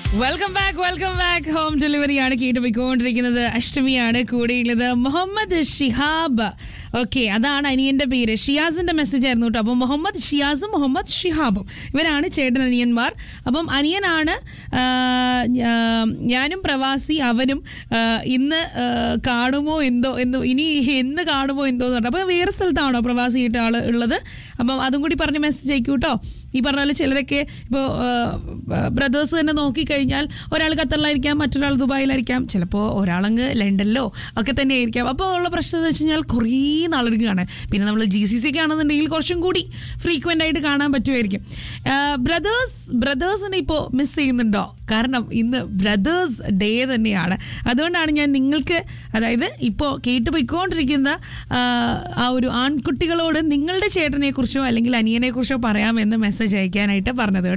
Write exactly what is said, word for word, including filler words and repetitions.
Welcome back welcome back home delivery ആണ് കേട്ട് പോയിക്കൊണ്ടിരിക്കുന്നത്. അഷ്ടമിയാണ് കൂടെയുള്ളത്. മുഹമ്മദ് ഷിഹാബ്. ഓക്കെ, അതാണ് അനിയന്റെ പേര്. ഷിയാസിന്റെ മെസ്സേജ് ആയിരുന്നു കേട്ടോ. അപ്പം മുഹമ്മദ് ഷിയാസും മുഹമ്മദ് ഷിഹാബും ഇവരാണ് ചേട്ടൻ അനിയന്മാർ. അപ്പം അനിയനാണ് ഞാനും പ്രവാസി, അവനും ഇന്ന് കാണുമോ എന്തോ എന്തോ ഇനി എന്ന് കാണുമോ എന്തോ എന്ന് പറഞ്ഞു. അപ്പം വേറെ സ്ഥലത്താണോ പ്രവാസിയായിട്ട് ആള് ഉള്ളത്? അപ്പം അതും കൂടി പറഞ്ഞ് മെസ്സേജ് അയക്കൂ കേട്ടോ. ഈ പറഞ്ഞ പോലെ ചിലരൊക്കെ ഇപ്പോൾ ബ്രദേഴ്സ് തന്നെ നോക്കിക്കഴിഞ്ഞാൽ ഒരാൾ ഖത്തറിലായിരിക്കാം, മറ്റൊരാൾ ദുബായിലായിരിക്കാം, ചിലപ്പോൾ ഒരാളങ്ങ് ലണ്ടനിലോ ഒക്കെ തന്നെ ആയിരിക്കാം. അപ്പോൾ ഉള്ള പ്രശ്നം എന്ന് വെച്ച് കഴിഞ്ഞാൽ കുറേ നാളെടുക്ക് കാണാൻ. പിന്നെ നമ്മൾ ജി സി സി കാണുന്നുണ്ടെങ്കിൽ കുറച്ചും കൂടി ഫ്രീക്വൻ്റ് ആയിട്ട് കാണാൻ പറ്റുമായിരിക്കും. ബ്രദേഴ്സ് ബ്രദേഴ്സിനെ ഇപ്പോൾ മിസ് ചെയ്യുന്നുണ്ടോ? കാരണം ഇന്ന് ബ്രദേഴ്സ് ഡേ തന്നെയാണ്. അതുകൊണ്ടാണ് ഞാൻ നിങ്ങൾക്ക്, അതായത് ഇപ്പോൾ കേട്ട് പോയിക്കൊണ്ടിരിക്കുന്ന ആ ഒരു ആൺകുട്ടികളോട് നിങ്ങളുടെ ചേട്ടനെ കുറിച്ചോ അല്ലെങ്കിൽ അനിയനെ കുറിച്ചോ പറയാമെന്ന് മെസ്സേജ് അയക്കാനായിട്ട് പറഞ്ഞത്.